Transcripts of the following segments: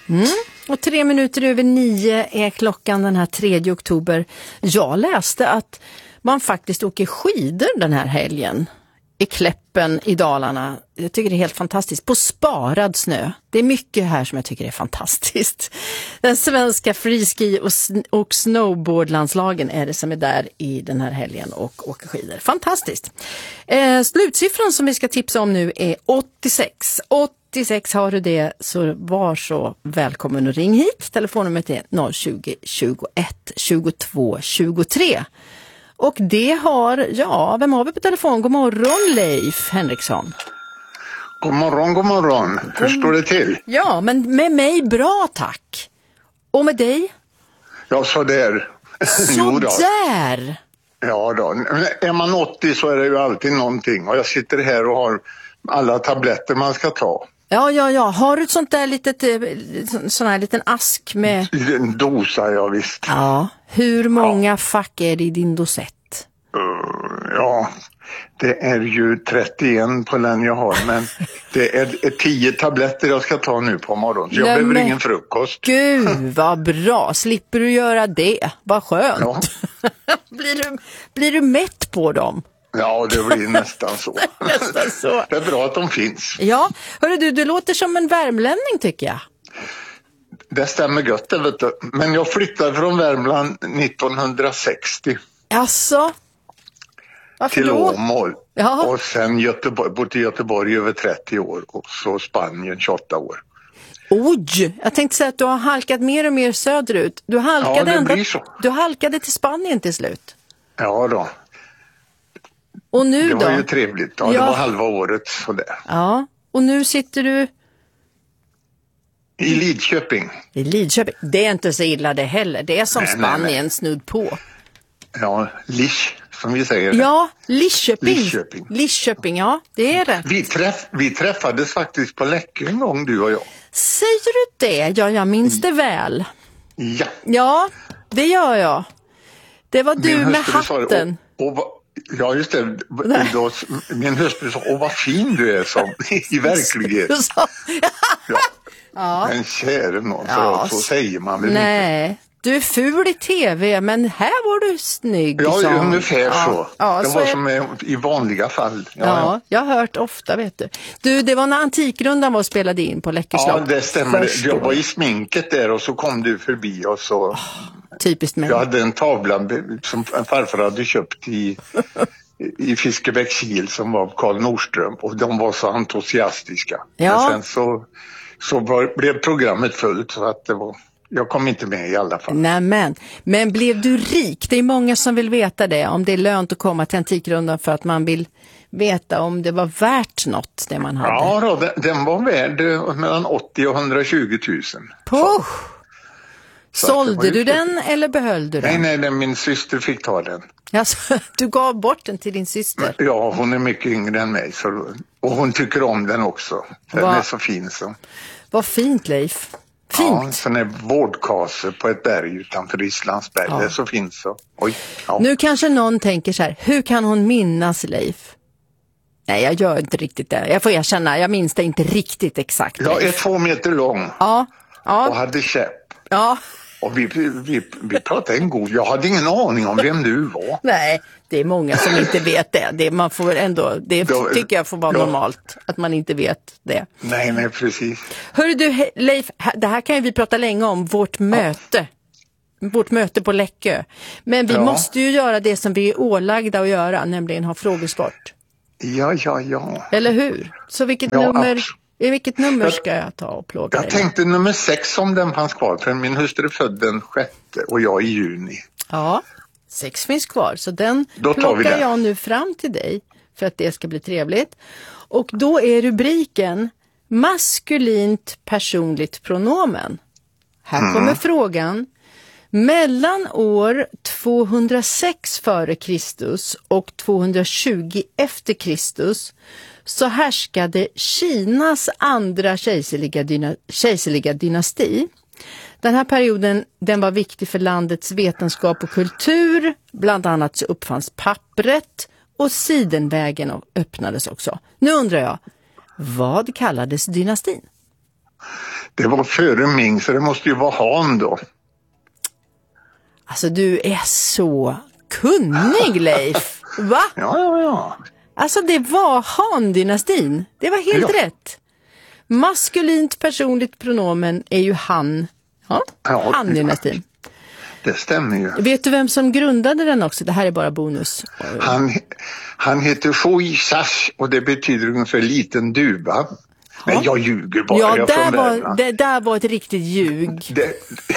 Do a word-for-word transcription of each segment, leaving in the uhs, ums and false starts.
Mm. Och tre minuter över nio är klockan den här tredje oktober. Jag läste att man faktiskt åker skidor den här helgen i Kläppen i Dalarna. Jag tycker det är helt fantastiskt. På sparad snö. Det är mycket här som jag tycker är fantastiskt. Den svenska freeski och, och snowboardlandslagen är det som är där i den här helgen och åker skidor. Fantastiskt. Eh, slutsiffran som vi ska tipsa om nu är åttiosex. åttiosex har du det, så var så välkommen och ring hit. Telefonnumret är noll tjugo, tjugoett, tjugotvå, tjugotre. Och det har, ja, vem har vi på telefon? God morgon, Leif Henriksson. God morgon, god morgon. Hur står det till? Ja, men med mig bra, tack. Och med dig? Ja, så där. Så där. Ja då. Är man åttio så är det ju alltid någonting. Och jag sitter här och har alla tabletter man ska ta. Ja, ja, ja. Har du ett sånt där litet, sån här liten ask med... En dosa, ja visst. Ja. Hur många ja. fack är det i din dosett? Uh, ja, det är ju trettioen på den jag har. Men det är tio tabletter jag ska ta nu på morgonen. Så jag Nej, behöver men... ingen frukost. Gud, vad bra. Slipper du göra det? Vad skönt. Ja. blir, du, blir du mätt på dem? Ja, det blir nästan så. nästan så. Det är bra att de finns. Ja, hörru du, du låter som en värmlänning tycker jag. Det stämmer gott, det vet du. Men jag flyttade från Värmland nittonhundrasextio. Alltså? Varför till då? Åmål. Ja. Och sen Göteborg, bott i Göteborg över trettio år. Och så Spanien tjugoåtta år. Oj, jag tänkte säga att du har halkat mer och mer söderut. Du halkade, ja, det ända, blir så. Du halkade till Spanien till slut. Ja då. Och nu det då? Det var ju trevligt. Ja, ja. Det var halva året sådär. Ja, och nu sitter du... I Lidköping. I Lidköping. Det är inte så illa det heller. Det är som nej, Spanien nej, nej. snudd på. Ja, Lisch, som vi säger. Ja, Lidköping. Lidköping. Lidköping, ja, det är det. Vi, träff, vi träffades faktiskt på Läckö en gång, du och jag. Säger du det? Ja, jag minns det väl. Ja. Ja, det gör jag. Det var du min med hatten. Och, och, ja, just det. Då, min hustru sa, åh vad fin du är som i verklighet. Ja. Ja. Men käre någon, för ja, så säger man väl nej. inte. Du är ful i tv, men här var du snygg. Ja, som... ungefär ja. så. Ja, det så var är... som i vanliga fall. Ja, ja, jag har hört ofta, vet du. Du, det var när Antikrundan var och spelade in på Läckerslag. Ja, det stämmer. Först jag var i sminket där och så kom du förbi och så... Oh, typiskt mig. Jag hade en tavla som farfar hade köpt i... i Fiskebäckskil som var Carl Nordström och de var så entusiastiska. Ja. Men sen så, så var, blev programmet fullt så att det var, jag kom inte med i alla fall. Nämen, men blev du rik? Det är många som vill veta det, om det är lönt att komma till Antikrundan för att man vill veta om det var värt något det man hade. Ja då, den, den var värd mellan åttio och hundratjugo tusen. Puh! Sålde du den eller behöll du den? Nej, nej, nej, min syster fick ta den. Alltså, du gav bort den till din syster? Ja, hon är mycket yngre än mig. Så, och hon tycker om den också. Den Va? är så fin så. Vad fint, Leif. Fint. Ja, sån är vårdkase på ett berg utanför Islandsberg. Ja. Det är så fint så. Oj, ja. Nu kanske någon tänker så här, hur kan hon minnas Leif? Nej, jag gör inte riktigt det. Jag får erkänna, jag minns det inte riktigt exakt. Jag är två meter lång. Ja. Ja. Och hade käpp. Ja. Och vi, vi, vi pratade en god... Jag hade ingen aning om vem du var. Nej, det är många som inte vet det. Det, man får ändå, det Då, tycker jag får vara ja. normalt, att man inte vet det. Nej, nej, precis. Hörru du, Leif, det här kan ju vi prata länge om, vårt ja. möte. Vårt möte på Läckö. Men vi ja. måste ju göra det som vi är ålagda att göra, nämligen ha frågesport. Ja, ja, ja. Eller hur? Så vilket ja, nummer... Absolut. I vilket nummer ska jag ta och plåga Jag dig? tänkte nummer sex om den fanns kvar. För min hustru är född den sjätte och jag i juni. Ja, sex finns kvar. Så den då plockar den. jag nu fram till dig. För att det ska bli trevligt. Och då är rubriken maskulint personligt pronomen. Här mm. kommer frågan. Mellan år tvåhundrasex före Kristus och tvåhundratjugo efter Kristus så härskade Kinas andra kejserliga, dyna- kejserliga dynasti. Den här perioden den var viktig för landets vetenskap och kultur. Bland annat så uppfanns pappret och sidenvägen öppnades också. Nu undrar jag, vad kallades dynastin? Det var före Ming, så det måste ju vara han då. Alltså du är så kunnig, Leif. Va? Ja, ja, ja. Alltså det var Han-dynastin. Det var helt ja. rätt. Maskulint personligt pronomen är ju han. Ja, ja Han-dynastin. Det stämmer ju. Vet du vem som grundade den också? Det här är bara bonus. Han, han heter Shui Sash och det betyder ungefär liten duva. Ja. Men jag ljuger bara. Ja, jag där var, det där var ett riktigt ljug. Det,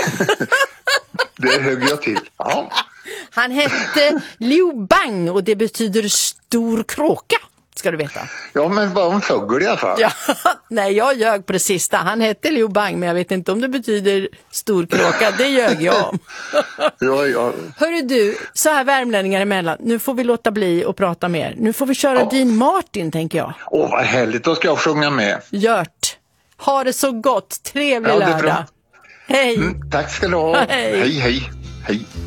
det högg jag till. Ja. Han hette Liu Bang och det betyder stor kråka, ska du veta. Ja, men bara en fågel i alla fall. Ja, nej, jag ljög på det sista. Han hette Liu Bang, men jag vet inte om det betyder stor kråka. Det ljög jag om. Ja, ja. Hörru du, så här värmlänningar emellan. Nu får vi låta bli och prata mer. Nu får vi köra ja. Dean Martin, tänker jag. Åh, vad härligt. Då ska jag sjunga med. Gjort. Ha det så gott. Trevlig ja, lördag. Hej. Mm, tack ska du ha. Hej, hej. Hej. hej.